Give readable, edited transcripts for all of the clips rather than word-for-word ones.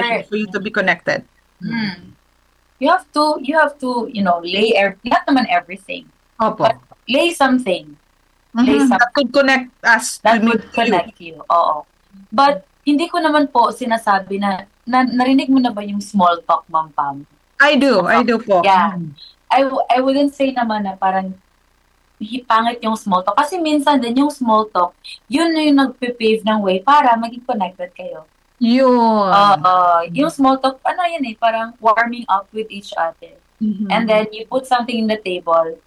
for you to be connected. You have to, lay not naman everything. Opo. But lay something. Lay something. That could connect us. That would connect you. Oo. But, hindi ko naman po sinasabi na narinig mo na ba yung small talk, Ma'am Pam? I do po. Yeah. I wouldn't say naman na parang pangit yung small talk. Kasi minsan din yung small talk, yun na yung nagpe-pave ng way para maging connected kayo. Yun. Yung small talk, parang warming up with each other. And then you put something in the table,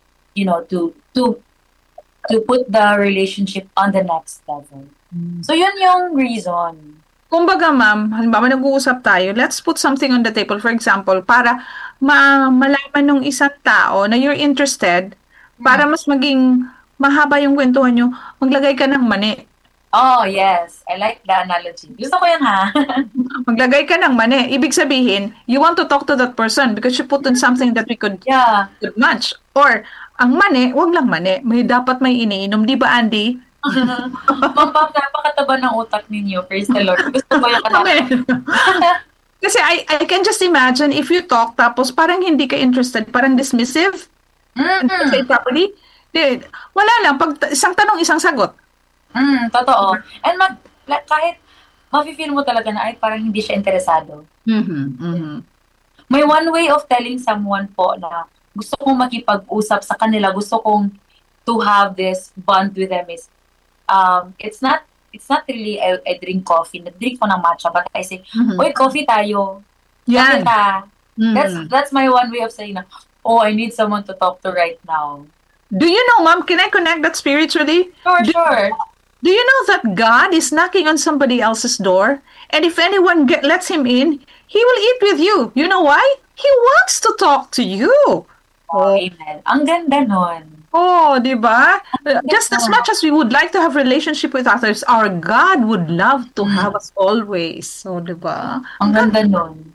to put the relationship on the next level. So yun yung reason. Kumbaga, ma'am, halimbawa nag-uusap tayo, let's put something on the table, for example, para malaman ng isang tao na you're interested, para mas maging mahaba yung kwentuhan nyo, maglagay ka ng mani. Oh, yes. I like the analogy. Gusto ko yan, ha? Maglagay ka ng mani. Ibig sabihin, you want to talk to that person because you put in something that we could match. Or, ang mani, wag lang mani. Dapat may iniinom. Di ba, Andy? Ma'am Pam, napakataba ng utak ninyo. Praise the Lord. Gusto ko yung analogy. Kasi I can just imagine if you talk, tapos parang hindi ka interested, parang dismissive. Say properly. Wala lang. Pag isang tanong, isang sagot. Totoo. And kahit mafe-feel mo talaga na parang hindi siya interesado. May one way of telling someone po na gusto kong makipag-usap sa kanila, gusto kong to have this bond with them is, it's not really I drink coffee. Nag-drink ko ng matcha, but I say, oy, coffee tayo. Yan. That's my one way of saying na, I need someone to talk to right now. Do you know, Mom, can I connect that spiritually? Sure. Do you know that God is knocking on somebody else's door? And if anyone lets him in, he will eat with you. You know why? He wants to talk to you. Amen. Ang ganda nun. Di ba? Just as much as we would like to have relationship with others, our God would love to have us always. Di ba? Ang ganda nun.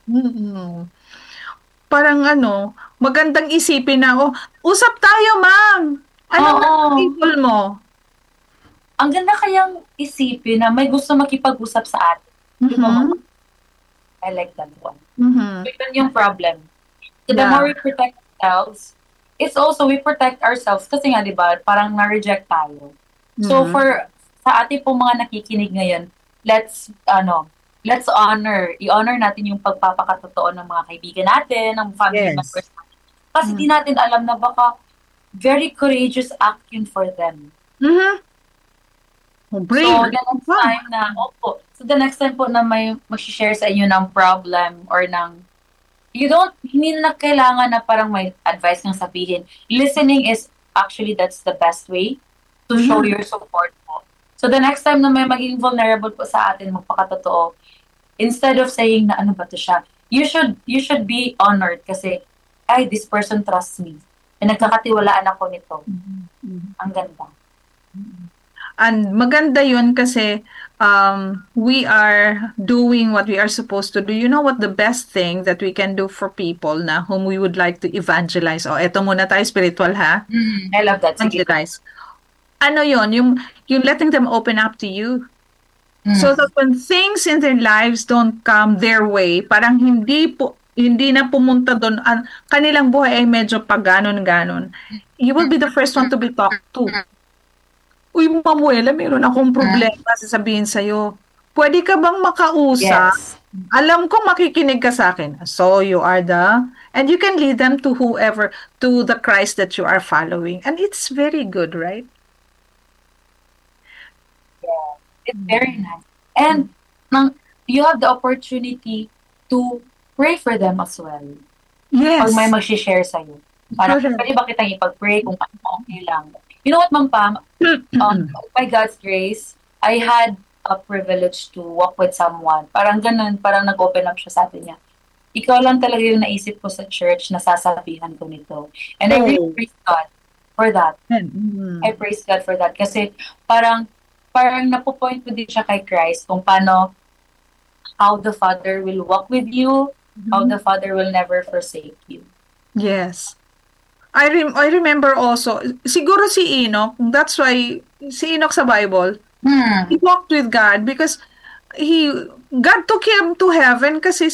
Parang magandang isipin na, usap tayo, ma'am. Anong people mo? Ang ganda kayang isipin na may gusto makipag-usap sa atin. I like that one. So, yun yung problem. So, the more we protect ourselves, it's also we protect ourselves kasi nga, di ba, parang na-reject tayo. So, sa ating pong mga nakikinig ngayon, let's i-honor natin yung pagpapakatotoo ng mga kaibigan natin, ng family members natin. Kasi di natin alam na baka very courageous act yun for them. Brave. So the next time po na may mag-share sa inyo ng problem or hindi na kailangan na parang may advice kang sabihin. Listening is actually that's the best way to show your support po. So the next time na may maging vulnerable po sa atin, magpakatotoo, instead of saying na ano ba to siya, you should be honored kasi, this person trusts me. And nagkakatiwalaan ako nito. Ang ganda. And maganda yun kasi we are doing what we are supposed to do. You know what the best thing that we can do for people na whom we would like to evangelize? Eto muna tayo, spiritual, ha? I love that. Evangelize. Yun? Yung letting them open up to you. So that when things in their lives don't come their way, parang hindi na pumunta doon, kanilang buhay ay medyo pag-ganon-ganon. You will be the first one to be talked to. Uy, Mamuela, meron akong problema, sasabihin sa'yo. Pwede ka bang makausap? Yes. Alam ko makikinig ka sa akin. So, you are and you can lead them to whoever, to the Christ that you are following. And it's very good, right? Yeah, it's very nice. And you have the opportunity to pray for them as well. Yes. Pag may mag-share sa'yo. Parang, pwede ba kitang ipag-pray kung okay lang? You know what, Ma'am Pam? By God's grace, I had a privilege to walk with someone. Parang ganun, parang nag-open up siya sa atin niya. Ikaw lang talaga yung naisip ko sa church na sasabihan ko nito. And I really praise God for that. I praise God for that. Kasi parang napupoint ko din siya kay Christ kung paano how the Father will walk with you, how the Father will never forsake you. Yes. I remember also, siguro si Enoch, that's why si Enoch sa Bible, he walked with God because God took him to heaven kasi